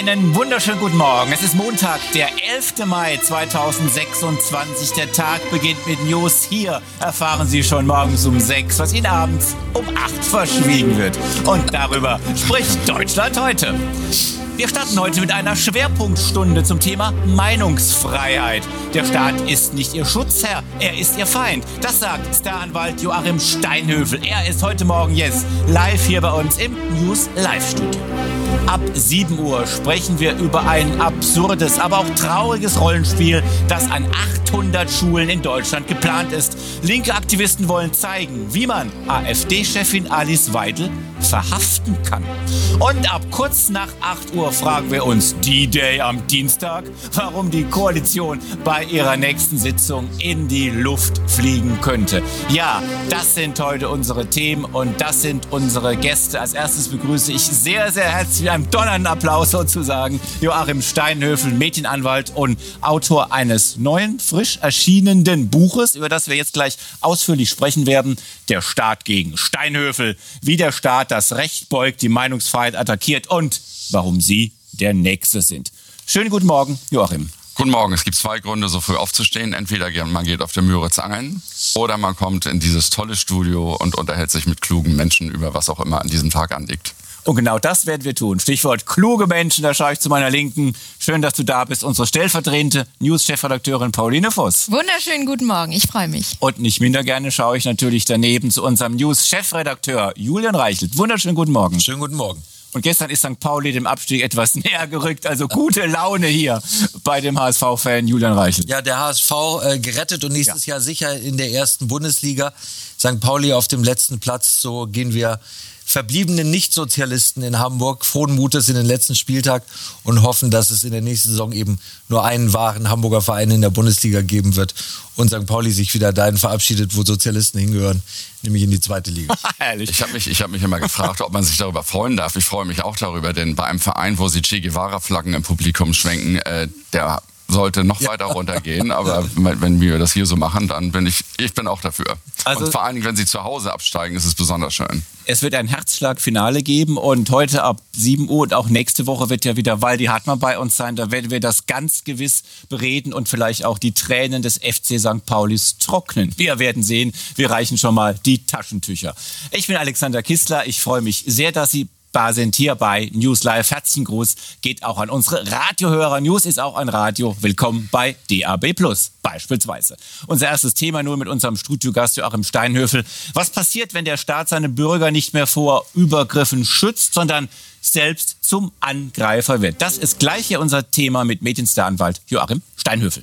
Einen wunderschönen guten Morgen. Es ist Montag, der 11. Mai 2026. Der Tag beginnt mit News. Hier erfahren Sie schon morgens um 6, was Ihnen abends um 8 verschwiegen wird. Und darüber spricht Deutschland heute. Wir starten heute mit einer Schwerpunktstunde zum Thema Meinungsfreiheit. Der Staat ist nicht Ihr Schutzherr, er ist Ihr Feind. Das sagt Staranwalt Joachim Steinhöfel. Er ist heute Morgen live hier bei uns im News Live-Studio. Ab 7 Uhr sprechen wir über ein absurdes, aber auch trauriges Rollenspiel, das an 800 Schulen in Deutschland geplant ist. Linke Aktivisten wollen zeigen, wie man AfD-Chefin Alice Weidel verhaften kann. Und ab kurz nach 8 Uhr fragen wir uns, D-Day am Dienstag, warum die Koalition bei ihrer nächsten Sitzung in die Luft fliegen könnte. Ja, das sind heute unsere Themen und das sind unsere Gäste. Als erstes begrüße ich sehr, sehr herzlich mit einem donnernden Applaus sozusagen Joachim Steinhöfel, Medienanwalt und Autor eines neuen, frisch erschienenen Buches, über das wir jetzt gleich ausführlich sprechen werden. Der Staat gegen Steinhöfel, wie der Staat das Recht beugt, die Meinungsfreiheit attackiert und warum Sie der Nächste sind. Schönen guten Morgen, Joachim. Guten Morgen. Es gibt 2 Gründe, so früh aufzustehen. Entweder man geht auf der Müritz angeln oder man kommt in dieses tolle Studio und unterhält sich mit klugen Menschen über was auch immer an diesem Tag anliegt. Und genau das werden wir tun. Stichwort kluge Menschen, da schaue ich zu meiner Linken. Schön, dass du da bist. Unsere stellvertretende News-Chefredakteurin Pauline Voss. Wunderschönen guten Morgen, ich freue mich. Und nicht minder gerne schaue ich natürlich daneben zu unserem News-Chefredakteur Julian Reichelt. Wunderschönen guten Morgen. Schönen guten Morgen. Und gestern ist St. Pauli dem Abstieg etwas näher gerückt. Also gute Laune hier bei dem HSV-Fan Julian Reichelt. Ja, der HSV gerettet und nächstes Jahr sicher in der ersten Bundesliga. St. Pauli auf dem letzten Platz, so gehen wir verbliebenen Nichtsozialisten in Hamburg frohen Mutes in den letzten Spieltag und hoffen, dass es in der nächsten Saison eben nur einen wahren Hamburger Verein in der Bundesliga geben wird und St. Pauli sich wieder dahin verabschiedet, wo Sozialisten hingehören, nämlich in die 2. Liga. Herrlich. Ich hab mich immer gefragt, ob man sich darüber freuen darf. Ich freue mich auch darüber, denn bei einem Verein, wo sie Che Guevara-Flaggen im Publikum schwenken, der sollte noch weiter runtergehen, aber wenn wir das hier so machen, dann bin ich bin auch dafür. Also, und vor allen Dingen, wenn sie zu Hause absteigen, ist es besonders schön. Es wird ein Herzschlag-Finale geben und heute ab 7 Uhr und auch nächste Woche wird ja wieder Waldi Hartmann bei uns sein. Da werden wir das ganz gewiss bereden und vielleicht auch die Tränen des FC St. Paulis trocknen. Wir werden sehen, wir reichen schon mal die Taschentücher. Ich bin Alexander Kistler, ich freue mich sehr, dass Sie da sind hier bei News Live. Herzlichen Gruß geht auch an unsere Radiohörer. News ist auch ein Radio. Willkommen bei DAB+ beispielsweise. Unser erstes Thema nur mit unserem Studiogast Joachim Steinhöfel. Was passiert, wenn der Staat seine Bürger nicht mehr vor Übergriffen schützt, sondern selbst zum Angreifer wird? Das ist gleich hier unser Thema mit Medienstaranwalt Joachim Steinhöfel.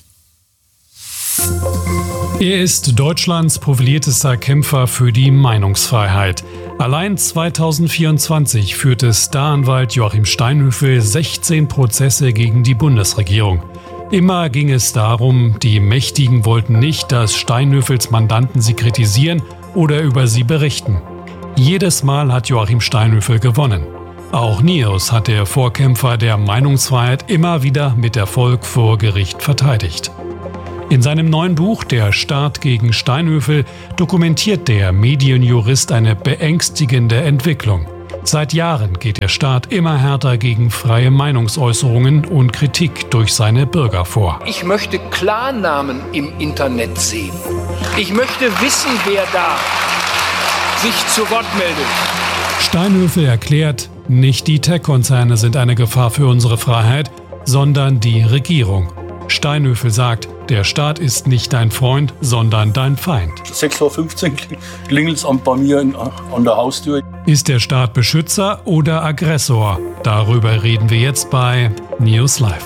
Er ist Deutschlands profiliertester Kämpfer für die Meinungsfreiheit. Allein 2024 führte Staranwalt Joachim Steinhöfel 16 Prozesse gegen die Bundesregierung. Immer ging es darum, die Mächtigen wollten nicht, dass Steinhöfels Mandanten sie kritisieren oder über sie berichten. Jedes Mal hat Joachim Steinhöfel gewonnen. Auch NIOS hat der Vorkämpfer der Meinungsfreiheit immer wieder mit Erfolg vor Gericht verteidigt. In seinem neuen Buch Der Staat gegen Steinhöfel dokumentiert der Medienjurist eine beängstigende Entwicklung. Seit Jahren geht der Staat immer härter gegen freie Meinungsäußerungen und Kritik durch seine Bürger vor. Ich möchte Klarnamen im Internet sehen. Ich möchte wissen, wer da sich zu Wort meldet. Steinhöfel erklärt, nicht die Tech-Konzerne sind eine Gefahr für unsere Freiheit, sondern die Regierung. Steinhöfel sagt, der Staat ist nicht dein Freund, sondern dein Feind. 6:15 Uhr klingelt es bei mir an der Haustür. Ist der Staat Beschützer oder Aggressor? Darüber reden wir jetzt bei News Live.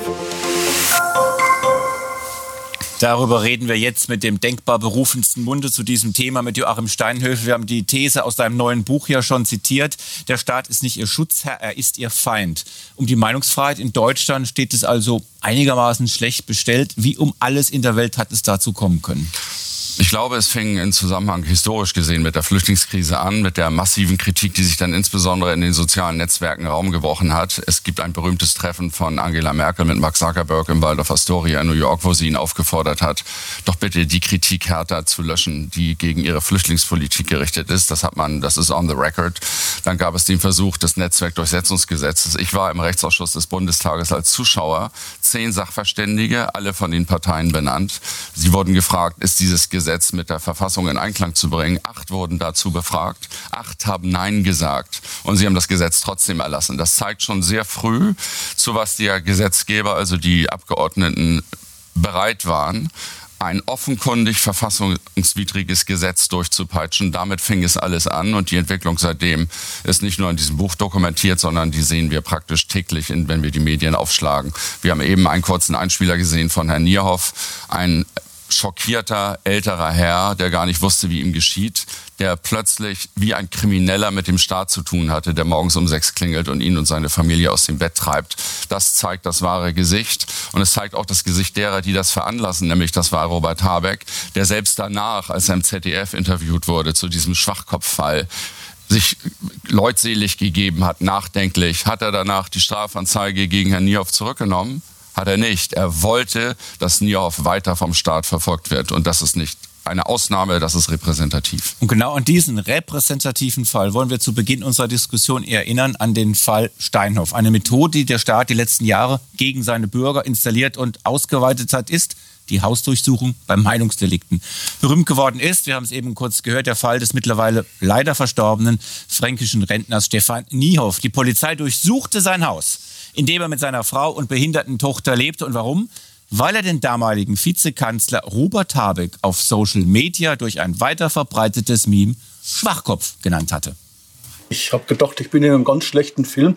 Darüber reden wir jetzt mit dem denkbar berufensten Munde zu diesem Thema, mit Joachim Steinhöfel. Wir haben die These aus deinem neuen Buch ja schon zitiert. Der Staat ist nicht Ihr Schutzherr, er ist Ihr Feind. Um die Meinungsfreiheit in Deutschland steht es also einigermaßen schlecht bestellt. Wie um alles in der Welt hat es dazu kommen können? Ich glaube, es fing in Zusammenhang historisch gesehen mit der Flüchtlingskrise an, mit der massiven Kritik, die sich dann insbesondere in den sozialen Netzwerken Raum gebrochen hat. Es gibt ein berühmtes Treffen von Angela Merkel mit Mark Zuckerberg im Waldorf Astoria in New York, wo sie ihn aufgefordert hat, doch bitte die Kritik härter zu löschen, die gegen ihre Flüchtlingspolitik gerichtet ist. Das ist on the record. Dann gab es den Versuch des Netzwerkdurchsetzungsgesetzes. Ich war im Rechtsausschuss des Bundestages als Zuschauer, 10 Sachverständige, alle von den Parteien benannt. Sie wurden gefragt, ist dieses Gesetz mit der Verfassung in Einklang zu bringen? 8 wurden dazu befragt, 8 haben Nein gesagt und sie haben das Gesetz trotzdem erlassen. Das zeigt schon sehr früh, zu was der Gesetzgeber, also die Abgeordneten, bereit waren, ein offenkundig verfassungswidriges Gesetz durchzupeitschen. Damit fing es alles an und die Entwicklung seitdem ist nicht nur in diesem Buch dokumentiert, sondern die sehen wir praktisch täglich, wenn wir die Medien aufschlagen. Wir haben eben einen kurzen Einspieler gesehen von Herrn Nierhoff, ein schockierter, älterer Herr, der gar nicht wusste, wie ihm geschieht, der plötzlich wie ein Krimineller mit dem Staat zu tun hatte, der morgens um 6 klingelt und ihn und seine Familie aus dem Bett treibt. Das zeigt das wahre Gesicht und es zeigt auch das Gesicht derer, die das veranlassen, nämlich das war Robert Habeck, der selbst danach, als er im ZDF interviewt wurde zu diesem Schwachkopffall, sich leutselig gegeben hat, nachdenklich. Hat er danach die Strafanzeige gegen Herrn Nierhoff zurückgenommen? Hat er nicht. Er wollte, dass Nierhoff weiter vom Staat verfolgt wird. Und das ist nicht eine Ausnahme, das ist repräsentativ. Und genau an diesen repräsentativen Fall wollen wir zu Beginn unserer Diskussion erinnern, an den Fall Steinhoff. Eine Methode, die der Staat die letzten Jahre gegen seine Bürger installiert und ausgeweitet hat, ist die Hausdurchsuchung bei Meinungsdelikten. Berühmt geworden ist, wir haben es eben kurz gehört, der Fall des mittlerweile leider verstorbenen fränkischen Rentners Stefan Nierhoff. Die Polizei durchsuchte sein Haus, in dem er mit seiner Frau und behinderten Tochter lebte. Und warum? Weil er den damaligen Vizekanzler Robert Habeck auf Social Media durch ein weiter verbreitetes Meme Schwachkopf genannt hatte. Ich habe gedacht, ich bin in einem ganz schlechten Film.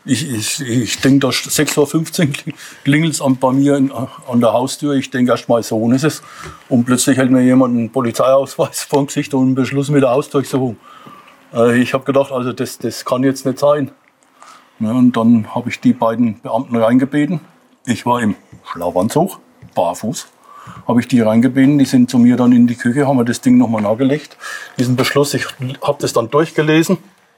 Ich denke, da 6:15 Uhr klingelt es bei mir an der Haustür. Ich denke erst mal, so ist es. Und plötzlich hält mir jemand einen Polizeiausweis vor dem Gesicht und einen Beschluss mit der Hausdurchsuchung. Ich habe gedacht, also das kann jetzt nicht sein. Ja, und dann habe ich die beiden Beamten reingebeten. Ich war im Schlafanzug, barfuß. Habe ich die reingebeten, die sind zu mir dann in die Küche, haben mir das Ding nochmal nagelegt. Diesen Beschluss, ich habe das dann durchgelesen.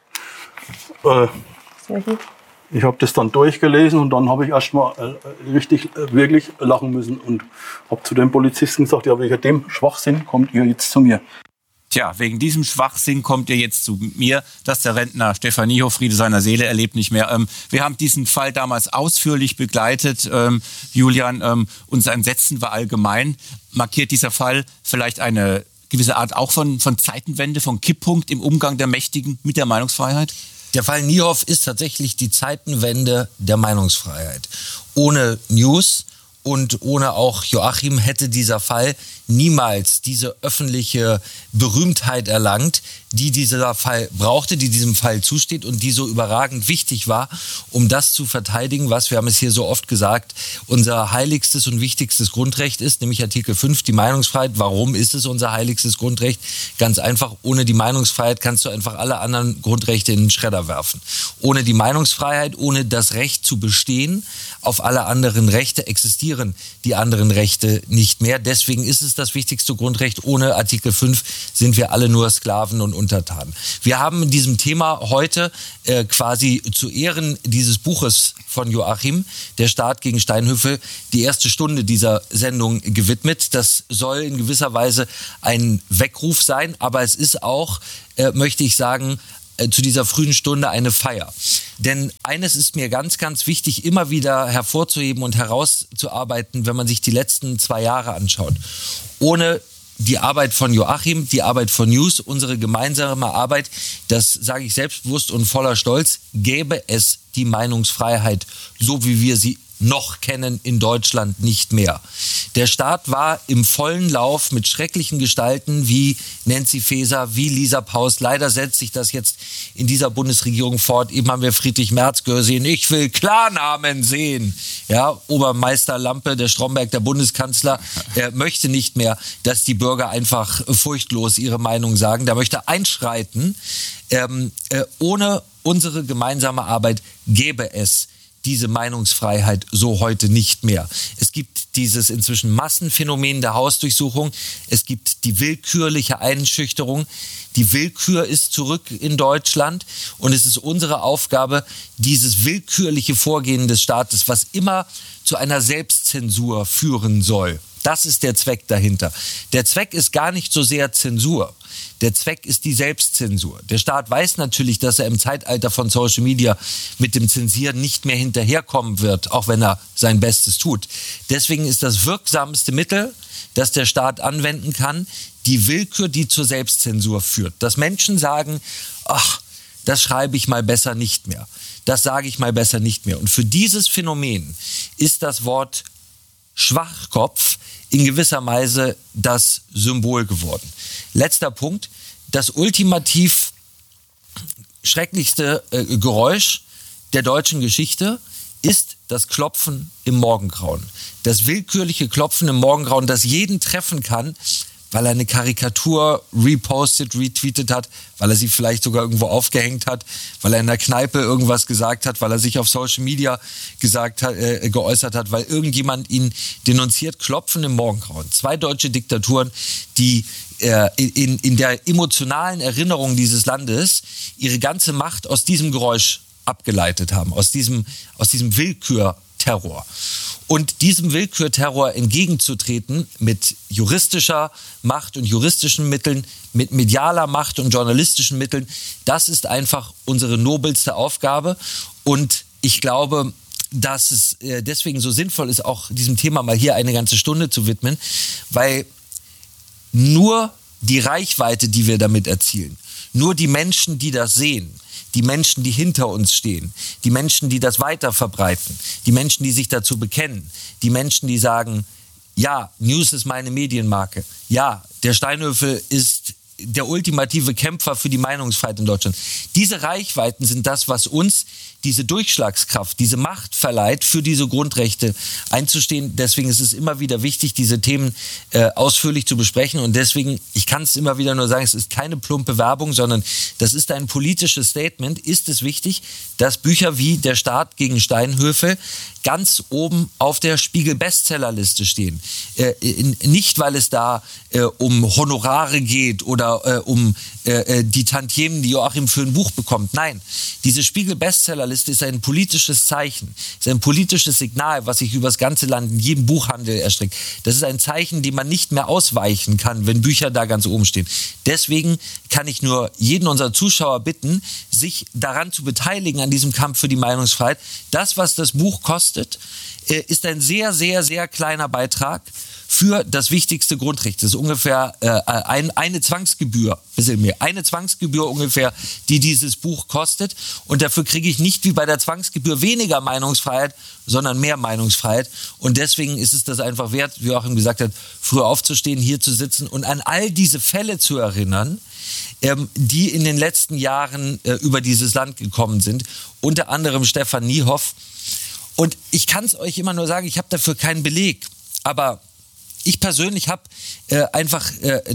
Ich habe das dann durchgelesen und dann habe ich erstmal wirklich lachen müssen und habe zu den Polizisten gesagt, ja, wegen dem Schwachsinn kommt ihr jetzt zu mir. Tja, wegen diesem Schwachsinn kommt ihr jetzt zu mir, dass der Rentner Stefan Nierhoff, Friede seiner Seele, erlebt nicht mehr. Wir haben diesen Fall damals ausführlich begleitet, Julian. Unser Entsetzen war allgemein. Markiert dieser Fall vielleicht eine gewisse Art auch von Zeitenwende, von Kipppunkt im Umgang der Mächtigen mit der Meinungsfreiheit? Der Fall Nierhoff ist tatsächlich die Zeitenwende der Meinungsfreiheit. Ohne News und ohne auch Joachim hätte dieser Fall niemals diese öffentliche Berühmtheit erlangt, die dieser Fall brauchte, die diesem Fall zusteht und die so überragend wichtig war, um das zu verteidigen, was, wir haben es hier so oft gesagt, unser heiligstes und wichtigstes Grundrecht ist, nämlich Artikel 5, die Meinungsfreiheit. Warum ist es unser heiligstes Grundrecht? Ganz einfach, ohne die Meinungsfreiheit kannst du einfach alle anderen Grundrechte in den Schredder werfen. Ohne die Meinungsfreiheit, ohne das Recht zu bestehen auf alle anderen Rechte, existieren die anderen Rechte nicht mehr. Deswegen ist es das wichtigste Grundrecht. Ohne Artikel 5 sind wir alle nur Sklaven und Untertanen. Wir haben in diesem Thema heute quasi zu Ehren dieses Buches von Joachim, Der Staat gegen Steinhöfel, die erste Stunde dieser Sendung gewidmet. Das soll in gewisser Weise ein Weckruf sein, aber es ist auch, möchte ich sagen, zu dieser frühen Stunde eine Feier. Denn eines ist mir ganz, ganz wichtig, immer wieder hervorzuheben und herauszuarbeiten, wenn man sich die letzten 2 Jahre anschaut. Ohne die Arbeit von Joachim, die Arbeit von News, unsere gemeinsame Arbeit, das sage ich selbstbewusst und voller Stolz, gäbe es die Meinungsfreiheit, so wie wir sie noch kennen in Deutschland, nicht mehr. Der Staat war im vollen Lauf mit schrecklichen Gestalten wie Nancy Faeser, wie Lisa Paus. Leider setzt sich das jetzt in dieser Bundesregierung fort. Eben haben wir Friedrich Merz gesehen. Ich will Klarnamen sehen. Ja, Obermeister Lampe, der Stromberg, der Bundeskanzler, er möchte nicht mehr, dass die Bürger einfach furchtlos ihre Meinung sagen. Der möchte einschreiten. Ohne unsere gemeinsame Arbeit gäbe es diese Meinungsfreiheit so heute nicht mehr. Es gibt dieses inzwischen Massenphänomen der Hausdurchsuchung. Es gibt die willkürliche Einschüchterung. Die Willkür ist zurück in Deutschland und es ist unsere Aufgabe, dieses willkürliche Vorgehen des Staates, was immer zu einer Selbstzensur führen soll. Das ist der Zweck dahinter. Der Zweck ist gar nicht so sehr Zensur. Der Zweck ist die Selbstzensur. Der Staat weiß natürlich, dass er im Zeitalter von Social Media mit dem Zensieren nicht mehr hinterherkommen wird, auch wenn er sein Bestes tut. Deswegen ist das wirksamste Mittel, das der Staat anwenden kann, die Willkür, die zur Selbstzensur führt. Dass Menschen sagen, ach, das schreibe ich mal besser nicht mehr. Das sage ich mal besser nicht mehr. Und für dieses Phänomen ist das Wort Schwachkopf in gewisser Weise das Symbol geworden. Letzter Punkt. Das ultimativ schrecklichste Geräusch der deutschen Geschichte ist das Klopfen im Morgengrauen. Das willkürliche Klopfen im Morgengrauen, das jeden treffen kann, weil er eine Karikatur repostet, retweetet hat, weil er sie vielleicht sogar irgendwo aufgehängt hat, weil er in der Kneipe irgendwas gesagt hat, weil er sich auf Social Media geäußert hat, weil irgendjemand ihn denunziert. Klopfen im Morgengrauen. 2 deutsche Diktaturen, die in der emotionalen Erinnerung dieses Landes ihre ganze Macht aus diesem Geräusch abgeleitet haben, aus diesem Willkürterror. Und diesem Willkürterror entgegenzutreten mit juristischer Macht und juristischen Mitteln, mit medialer Macht und journalistischen Mitteln, das ist einfach unsere nobelste Aufgabe. Und ich glaube, dass es deswegen so sinnvoll ist, auch diesem Thema mal hier eine ganze Stunde zu widmen, weil nur die Reichweite, die wir damit erzielen, nur die Menschen, die das sehen, die Menschen, die hinter uns stehen, die Menschen, die das weiter verbreiten, die Menschen, die sich dazu bekennen, die Menschen, die sagen, ja, News ist meine Medienmarke, ja, der Steinhöfel ist der ultimative Kämpfer für die Meinungsfreiheit in Deutschland. Diese Reichweiten sind das, was uns diese Durchschlagskraft, diese Macht verleiht, für diese Grundrechte einzustehen. Deswegen ist es immer wieder wichtig, diese Themen ausführlich zu besprechen. Und deswegen, ich kann es immer wieder nur sagen, es ist keine plumpe Werbung, sondern das ist ein politisches Statement. Ist es wichtig, dass Bücher wie Der Staat gegen Steinhöfel ganz oben auf der Spiegel-Bestsellerliste stehen. Nicht, weil es da um Honorare geht oder um die Tantiemen, die Joachim für ein Buch bekommt. Nein, diese Spiegel-Bestsellerliste ist ein politisches Zeichen, ist ein politisches Signal, was sich über das ganze Land in jedem Buchhandel erstreckt. Das ist ein Zeichen, dem man nicht mehr ausweichen kann, wenn Bücher da ganz oben stehen. Deswegen kann ich nur jeden unserer Zuschauer bitten, sich daran zu beteiligen, an diesem Kampf für die Meinungsfreiheit. Das, was das Buch kostet, ist ein sehr, sehr, sehr kleiner Beitrag für das wichtigste Grundrecht. Das ist ungefähr eine Zwangsgebühr, eine Zwangsgebühr ungefähr, die dieses Buch kostet. Und dafür kriege ich nicht wie bei der Zwangsgebühr weniger Meinungsfreiheit, sondern mehr Meinungsfreiheit. Und deswegen ist es das einfach wert, wie Joachim gesagt hat, früher aufzustehen, hier zu sitzen und an all diese Fälle zu erinnern, die in den letzten Jahren über dieses Land gekommen sind. Unter anderem Stefan Niehoff. Und ich kann es euch immer nur sagen, ich habe dafür keinen Beleg. Aber ich persönlich habe einfach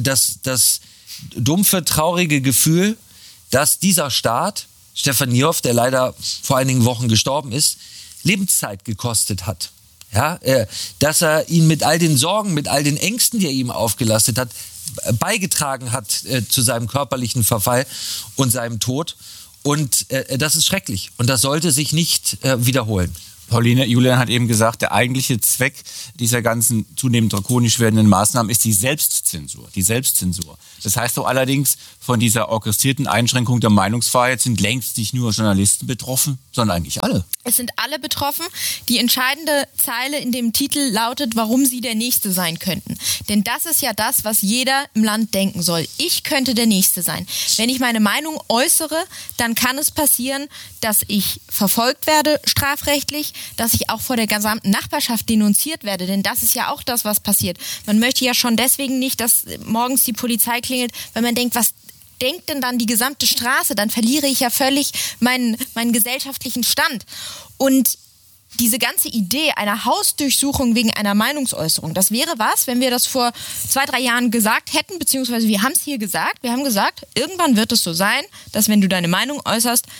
das dumpfe, traurige Gefühl, dass dieser Staat, Stefan Niehoff, der leider vor einigen Wochen gestorben ist, Lebenszeit gekostet hat. Ja, dass er ihn mit all den Sorgen, mit all den Ängsten, die er ihm aufgelastet hat, beigetragen hat zu seinem körperlichen Verfall und seinem Tod. Und das ist schrecklich. Und das sollte sich nicht wiederholen. Pauline, Julian hat eben gesagt, der eigentliche Zweck dieser ganzen zunehmend drakonisch werdenden Maßnahmen ist die Selbstzensur. Die Selbstzensur. Das heißt doch allerdings, von dieser orchestrierten Einschränkung der Meinungsfreiheit sind längst nicht nur Journalisten betroffen, sondern eigentlich alle. Es sind alle betroffen. Die entscheidende Zeile in dem Titel lautet, warum sie der Nächste sein könnten. Denn das ist ja das, was jeder im Land denken soll. Ich könnte der Nächste sein. Wenn ich meine Meinung äußere, dann kann es passieren, dass ich verfolgt werde, strafrechtlich, dass ich auch vor der gesamten Nachbarschaft denunziert werde. Denn das ist ja auch das, was passiert. Man möchte ja schon deswegen nicht, dass morgens die Polizei klingelt, weil man denkt, was denkt denn dann die gesamte Straße? Dann verliere ich ja völlig meinen gesellschaftlichen Stand. Und diese ganze Idee einer Hausdurchsuchung wegen einer Meinungsäußerung, das wäre was, wenn wir das vor 2-3 Jahren gesagt hätten, beziehungsweise wir haben es hier gesagt. Wir haben gesagt, irgendwann wird es so sein, dass wenn du deine Meinung äußerst, dann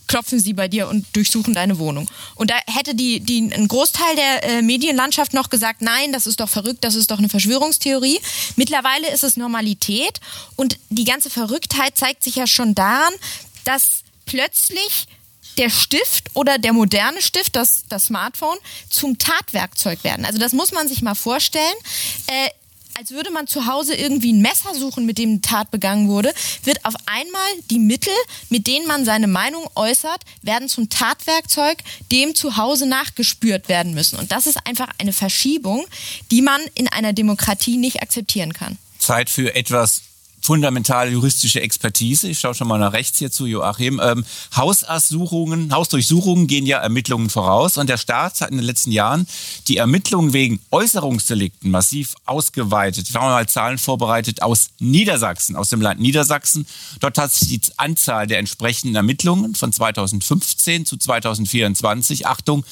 klopfen sie bei dir und durchsuchen deine Wohnung. Und da hätte ein Großteil der Medienlandschaft noch gesagt, nein, das ist doch verrückt, das ist doch eine Verschwörungstheorie. Mittlerweile ist es Normalität und die ganze Verrücktheit zeigt sich ja schon daran, dass plötzlich der Stift oder der moderne Stift, das Smartphone, zum Tatwerkzeug werden. Also das muss man sich mal vorstellen. Als würde man zu Hause irgendwie ein Messer suchen, mit dem eine Tat begangen wurde, wird auf einmal die Mittel, mit denen man seine Meinung äußert, werden zum Tatwerkzeug, dem zu Hause nachgespürt werden müssen. Und das ist einfach eine Verschiebung, die man in einer Demokratie nicht akzeptieren kann. Zeit für etwas fundamentale juristische Expertise. Ich schaue schon mal nach rechts hier zu Joachim. Hausdurchsuchungen gehen ja Ermittlungen voraus und der Staat hat in den letzten Jahren die Ermittlungen wegen Äußerungsdelikten massiv ausgeweitet. Wir haben mal Zahlen vorbereitet aus Niedersachsen, aus dem Land Niedersachsen. Dort hat sich die Anzahl der entsprechenden Ermittlungen von 2015 zu 2024, Achtung,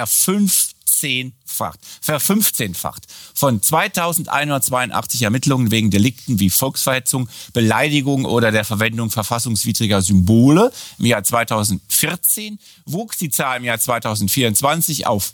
verfünfzehnfacht. Von 2182 Ermittlungen wegen Delikten wie Volksverhetzung, Beleidigung oder der Verwendung verfassungswidriger Symbole im Jahr 2014 wuchs die Zahl im Jahr 2024 auf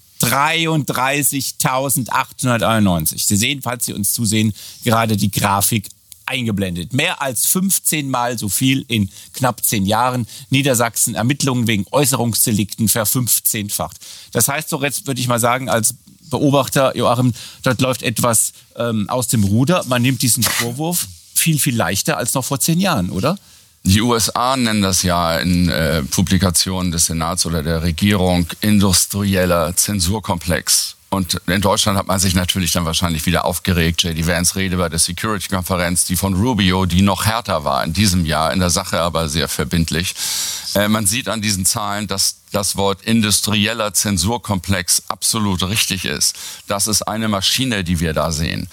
33.891. Sie sehen, falls Sie uns zusehen, gerade die Grafik eingeblendet. Mehr als 15 Mal so viel in knapp 10 Jahren. Niedersachsen Ermittlungen wegen Äußerungsdelikten verfünfzehnfacht. Das heißt doch jetzt, würde ich mal sagen, als Beobachter, Joachim, dort läuft etwas aus dem Ruder. Man nimmt diesen Vorwurf viel, viel leichter als noch vor 10 Jahren, oder? Die USA nennen das ja in Publikationen des Senats oder der Regierung industrieller Zensurkomplex. Und in Deutschland hat man sich natürlich dann wahrscheinlich wieder aufgeregt. J.D. Vance Rede bei der Security-Konferenz, die von Rubio, die noch härter war in diesem Jahr, in der Sache aber sehr verbindlich. Man sieht an diesen Zahlen, dass das Wort industrieller Zensurkomplex absolut richtig ist. Das ist eine Maschine, die wir da sehen.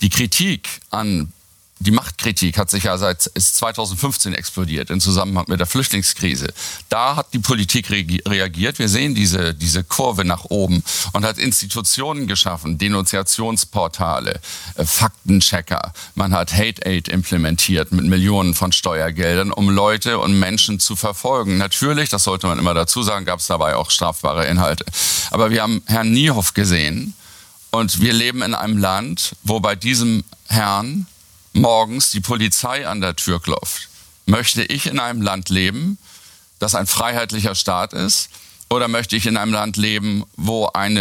Die Machtkritik hat sich ja seit 2015 explodiert im Zusammenhang mit der Flüchtlingskrise. Da hat die Politik reagiert. Wir sehen diese Kurve nach oben und hat Institutionen geschaffen, Denunziationsportale, Faktenchecker. Man hat Hate Aid implementiert mit Millionen von Steuergeldern, um Leute und Menschen zu verfolgen. Natürlich, das sollte man immer dazu sagen, gab es dabei auch strafbare Inhalte. Aber wir haben Herrn Niehoff gesehen und wir leben in einem Land, wo bei diesem Herrn morgens die Polizei an der Tür klopft. Möchte ich in einem Land leben, das ein freiheitlicher Staat ist? Oder möchte ich in einem Land leben, wo ein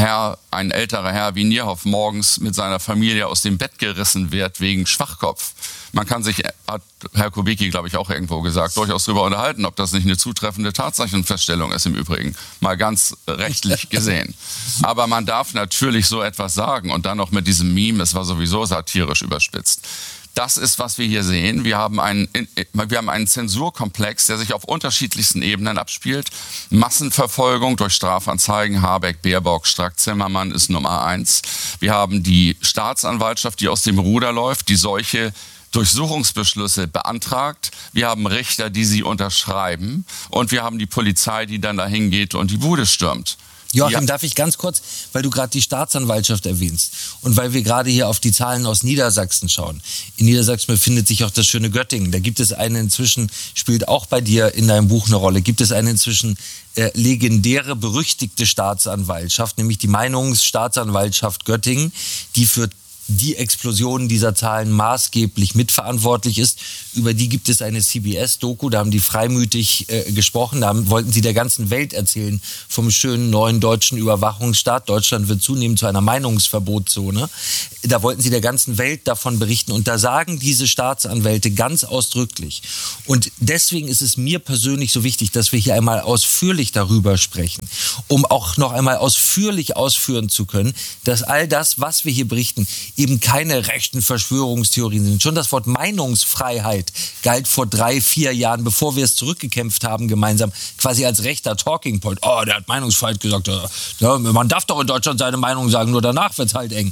älterer Herr wie Niehoff morgens mit seiner Familie aus dem Bett gerissen wird wegen Schwachkopf? Man kann sich, hat Herr Kubicki, glaube ich, auch irgendwo gesagt, durchaus darüber unterhalten, ob das nicht eine zutreffende Tatsachenfeststellung ist im Übrigen. Mal ganz rechtlich gesehen. Aber man darf natürlich so etwas sagen und dann noch mit diesem Meme, es war sowieso satirisch überspitzt. Das ist, was wir hier sehen. Wir haben einen Zensurkomplex, der sich auf unterschiedlichsten Ebenen abspielt. Massenverfolgung durch Strafanzeigen. Habeck, Baerbock, Strack-Zimmermann ist Nummer 1. Wir haben die Staatsanwaltschaft, die aus dem Ruder läuft, die solche Durchsuchungsbeschlüsse beantragt. Wir haben Richter, die sie unterschreiben. Und wir haben die Polizei, die dann dahin geht und die Bude stürmt. Joachim, darf ich ganz kurz, weil du gerade die Staatsanwaltschaft erwähnst und weil wir gerade hier auf die Zahlen aus Niedersachsen schauen. In Niedersachsen befindet sich auch das schöne Göttingen. Da gibt es eine inzwischen, spielt auch bei dir in deinem Buch eine Rolle, gibt es eine inzwischen legendäre, berüchtigte Staatsanwaltschaft, nämlich die Meinungsstaatsanwaltschaft Göttingen, die für die Explosion dieser Zahlen maßgeblich mitverantwortlich ist. Über die gibt es eine CBS-Doku, da haben die freimütig gesprochen, da wollten sie der ganzen Welt erzählen vom schönen neuen deutschen Überwachungsstaat. Deutschland wird zunehmend zu einer Meinungsverbotszone. Da wollten sie der ganzen Welt davon berichten und da sagen diese Staatsanwälte ganz ausdrücklich. Und deswegen ist es mir persönlich so wichtig, dass wir hier einmal ausführlich darüber sprechen, um auch noch einmal ausführlich ausführen zu können, dass all das, was wir hier berichten, eben keine rechten Verschwörungstheorien sind. Schon das Wort Meinungsfreiheit galt vor 3-4 Jahren, bevor wir es zurückgekämpft haben gemeinsam, quasi als rechter Talking Point. Oh, der hat Meinungsfreiheit gesagt. Ja, man darf doch in Deutschland seine Meinung sagen, nur danach wird's halt eng.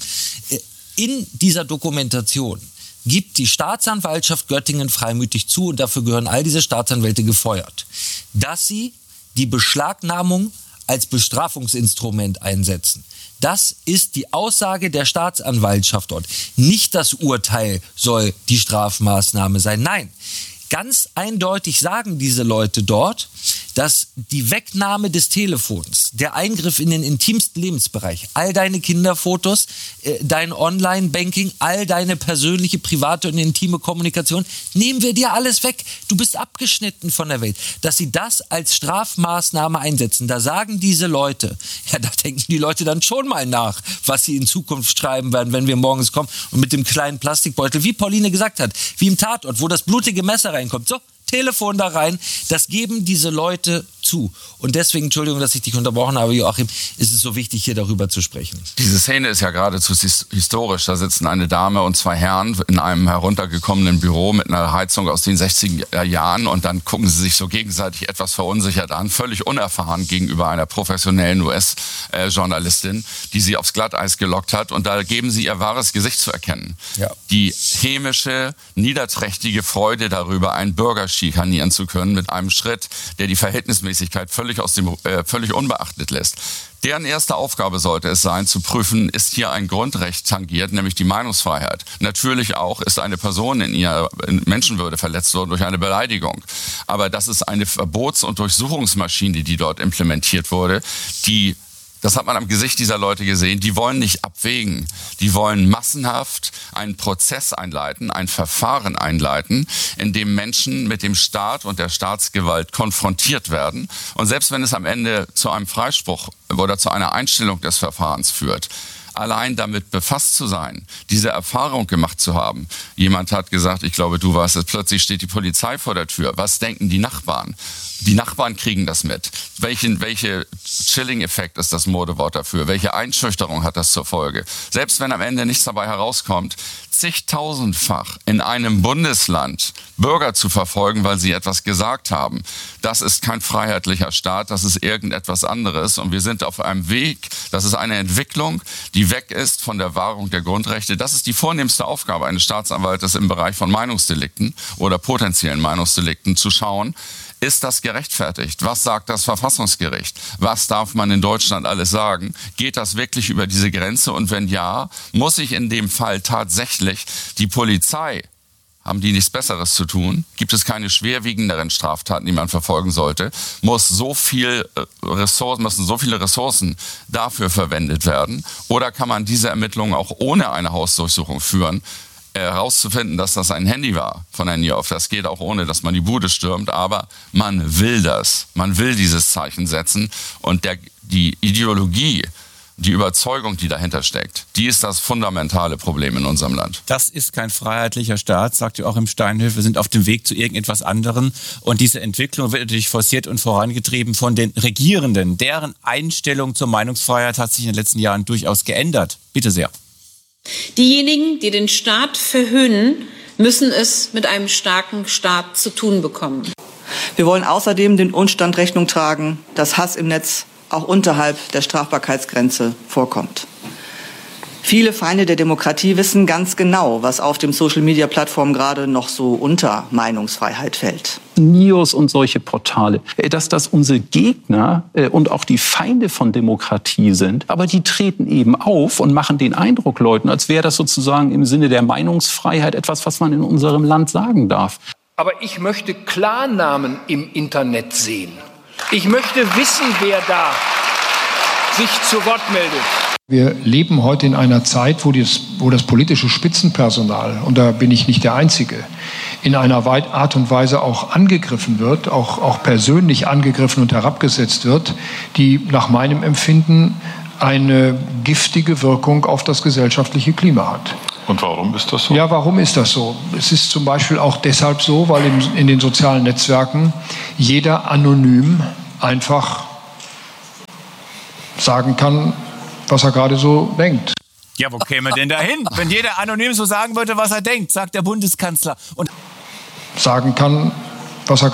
In dieser Dokumentation gibt die Staatsanwaltschaft Göttingen freimütig zu, und dafür gehören all diese Staatsanwälte gefeuert, dass sie die Beschlagnahmung als Bestrafungsinstrument einsetzen. Das ist die Aussage der Staatsanwaltschaft dort. Nicht das Urteil soll die Strafmaßnahme sein. Nein, ganz eindeutig sagen diese Leute dort, dass die Wegnahme des Telefons, der Eingriff in den intimsten Lebensbereich, all deine Kinderfotos, dein Online-Banking, all deine persönliche, private und intime Kommunikation, nehmen wir dir alles weg. Du bist abgeschnitten von der Welt. Dass sie das als Strafmaßnahme einsetzen, da sagen diese Leute, ja, da denken die Leute dann schon mal nach, was sie in Zukunft schreiben werden, wenn wir morgens kommen und mit dem kleinen Plastikbeutel, wie Pauline gesagt hat, wie im Tatort, wo das blutige Messer reinkommt. So, Telefon da rein, das geben diese Leute zu. Und deswegen, Entschuldigung, dass ich dich unterbrochen habe, Joachim, ist es so wichtig, hier darüber zu sprechen. Diese Szene ist ja geradezu historisch. Da sitzen eine Dame und zwei Herren in einem heruntergekommenen Büro mit einer Heizung aus den 60er Jahren und dann gucken sie sich so gegenseitig etwas verunsichert an, völlig unerfahren gegenüber einer professionellen US-Journalistin, die sie aufs Glatteis gelockt hat, und da geben sie ihr wahres Gesicht zu erkennen. Ja. Die hämische, niederträchtige Freude darüber, einen Bürger schikanieren zu können mit einem Schritt, der die Verhältnismäßigkeit völlig unbeachtet lässt. Deren erste Aufgabe sollte es sein, zu prüfen, ist hier ein Grundrecht tangiert, nämlich die Meinungsfreiheit. Natürlich auch ist eine Person in ihrer Menschenwürde verletzt worden durch eine Beleidigung. Aber das ist eine Verbots- und Durchsuchungsmaschine, die dort implementiert wurde, das hat man am Gesicht dieser Leute gesehen, die wollen nicht abwägen. Die wollen massenhaft einen Prozess einleiten, ein Verfahren einleiten, in dem Menschen mit dem Staat und der Staatsgewalt konfrontiert werden. Und selbst wenn es am Ende zu einem Freispruch oder zu einer Einstellung des Verfahrens führt, allein damit befasst zu sein, diese Erfahrung gemacht zu haben. Jemand hat gesagt, ich glaube, du warst es, plötzlich steht die Polizei vor der Tür. Was denken die Nachbarn? Die Nachbarn kriegen das mit. Welche Chilling-Effekt ist das Modewort dafür? Welche Einschüchterung hat das zur Folge? Selbst wenn am Ende nichts dabei herauskommt, zigtausendfach in einem Bundesland Bürger zu verfolgen, weil sie etwas gesagt haben, das ist kein freiheitlicher Staat, das ist irgendetwas anderes. Und wir sind auf einem Weg, das ist eine Entwicklung, die weg ist von der Wahrung der Grundrechte. Das ist die vornehmste Aufgabe eines Staatsanwaltes im Bereich von Meinungsdelikten oder potenziellen Meinungsdelikten, zu schauen, ist das gerechtfertigt? Was sagt das Verfassungsgericht? Was darf man in Deutschland alles sagen? Geht das wirklich über diese Grenze? Und wenn ja, muss sich in dem Fall tatsächlich die Polizei, haben die nichts Besseres zu tun? Gibt es keine schwerwiegenderen Straftaten, die man verfolgen sollte? Müssen so viele Ressourcen dafür verwendet werden? Oder kann man diese Ermittlungen auch ohne eine Hausdurchsuchung führen? Herauszufinden, dass das ein Handy war von Herrn Nierhoff. Das geht auch ohne, dass man die Bude stürmt, aber man will das. Man will dieses Zeichen setzen, und die Ideologie, die Überzeugung, die dahinter steckt, die ist das fundamentale Problem in unserem Land. Das ist kein freiheitlicher Staat, sagt Joachim Steinhöfel. Wir sind auf dem Weg zu irgendetwas anderem. Und diese Entwicklung wird natürlich forciert und vorangetrieben von den Regierenden. Deren Einstellung zur Meinungsfreiheit hat sich in den letzten Jahren durchaus geändert. Bitte sehr. Diejenigen, die den Staat verhöhnen, müssen es mit einem starken Staat zu tun bekommen. Wir wollen außerdem dem Umstand Rechnung tragen, dass Hass im Netz auch unterhalb der Strafbarkeitsgrenze vorkommt. Viele Feinde der Demokratie wissen ganz genau, was auf den Social-Media-Plattformen gerade noch so unter Meinungsfreiheit fällt. News und solche Portale, dass das unsere Gegner und auch die Feinde von Demokratie sind. Aber die treten eben auf und machen den Eindruck Leuten, als wäre das sozusagen im Sinne der Meinungsfreiheit etwas, was man in unserem Land sagen darf. Aber ich möchte Klarnamen im Internet sehen. Ich möchte wissen, wer da sich zu Wort meldet. Wir leben heute in einer Zeit, wo das politische Spitzenpersonal, und da bin ich nicht der Einzige, in einer Art und Weise auch angegriffen wird, auch persönlich angegriffen und herabgesetzt wird, die nach meinem Empfinden eine giftige Wirkung auf das gesellschaftliche Klima hat. Und warum ist das so? Ja, warum ist das so? Es ist zum Beispiel auch deshalb so, weil in den sozialen Netzwerken jeder anonym einfach sagen kann, was er gerade so denkt. Ja, wo käme denn da hin, wenn jeder anonym so sagen würde, was er denkt, sagt der Bundeskanzler. Und sagen kann, was er